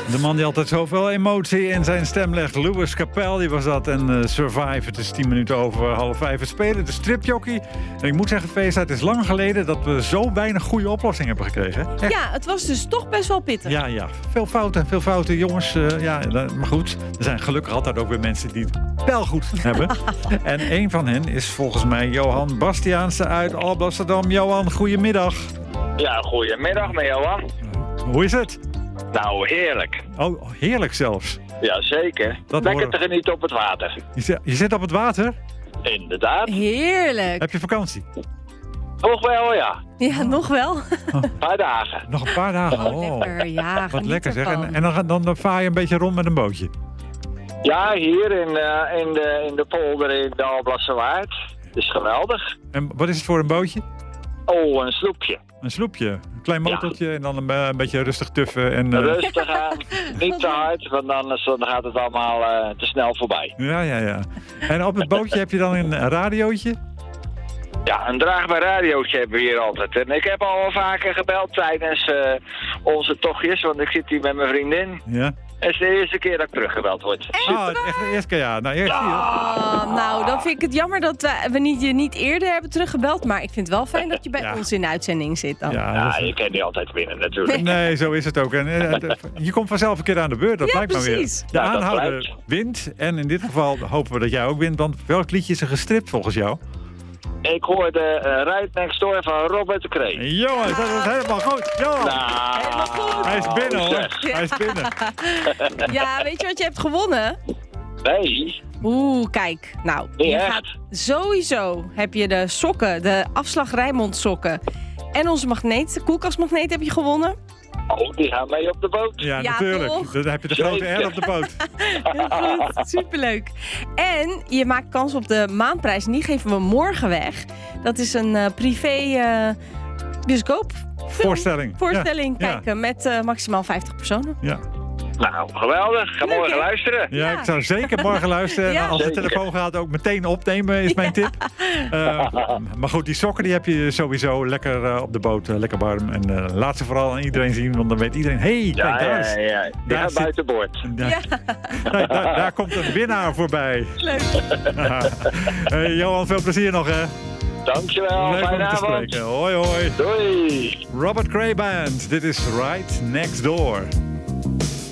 De man die altijd zoveel emotie in zijn stem legt. Lewis Capel, die was dat. En Survive, het is 10 minuten over 4:30 het spelen. De stripjockey. En ik moet zeggen, Feest, het is lang geleden dat we zo weinig goede oplossingen hebben gekregen. Echt. Ja, het was dus toch best wel pittig. Ja. Veel fouten. Jongens, maar goed. Er zijn gelukkig altijd ook weer mensen die het wel goed hebben. En een van hen is volgens mij Johan Bastiaanse uit Alblasserdam. Johan, goedemiddag. Ja, goedemiddag met Johan. Hoe is het? Nou, heerlijk. Oh, heerlijk zelfs. Ja, zeker. Dat Lekker horen. te genieten op het water. Je zit op het water? Inderdaad. Heerlijk. Heb je vakantie? Toch wel, ja. Ja, nog wel. Een paar dagen. Nog een paar dagen. Oh, Lekker, ja. wat geniet lekker zeg. ervan. En dan vaar je een beetje rond met een bootje. Ja, hier in de polder in de Alblasserwaard. Het is geweldig. En wat is het voor een bootje? Oh, een sloepje. Een sloepje. Een klein motortje en dan een beetje rustig tuffen. En, Rustig aan. Niet te hard, want anders dan gaat het allemaal te snel voorbij. Ja. En op het bootje heb je dan een radiootje? Ja, een draagbaar radiootje hebben we hier altijd. En ik heb al wel vaker gebeld tijdens onze tochtjes, want ik zit hier met mijn vriendin. Ja. Het is de eerste keer dat ik teruggebeld word. Ah, echt de eerste keer, ja. Nou, eerst Oh, nou, dan vind ik het jammer dat we je niet eerder hebben teruggebeld. Maar ik vind het wel fijn dat je bij ons in de uitzending zit dan. Ja, je kan niet altijd winnen natuurlijk. Nee, zo is het ook. En, je komt vanzelf een keer aan de beurt, dat Ja, blijkt maar weer. precies. De Ja, dat aanhouder blijkt. wint. En in dit geval hopen we dat jij ook wint. Want welk liedje is er gestript volgens jou? Ik hoorde Right Next Door van Robert de Cree. Jongens, dat is helemaal goed. Johan. Nou, Helemaal goed. Hij is binnen hoor. zeg. Hij is binnen. Ja, weet je wat je hebt gewonnen? Nee, Oeh, kijk. Nou, Nee, je echt? gaat sowieso heb je de sokken, de afslag Rijnmond sokken. En onze koelkastmagneet heb je gewonnen. oh, die gaan mee op de boot. Ja, Ja, natuurlijk. toch? Dan heb je de grote Zeker. R op de boot. Heel goed, superleuk. En je maakt kans op de maandprijs en die geven we morgen weg. Dat is een privé bioscoop Voorstelling. voorstelling Ja. kijken met maximaal 50 personen. Ja. Nou, geweldig. Ga Leuk, morgen hè? luisteren. Ja, Ja. ik zou zeker morgen luisteren. Ja. En als de Zeker. telefoon gaat, ook meteen opnemen, is mijn tip. Maar goed, die sokken die heb je sowieso lekker op de boot, lekker warm. En laat ze vooral aan iedereen zien, want dan weet iedereen... Hé, Ja, kijk, daar is... ja. Die daar gaat zit- buiten boord. Daar komt een winnaar voorbij. Leuk. Hey, Johan, veel plezier nog, hè? Dankjewel, Leuk om fijne je te avond. spreken. Hoi, hoi. Doei. Robert Cray Band, dit is Right Next Door.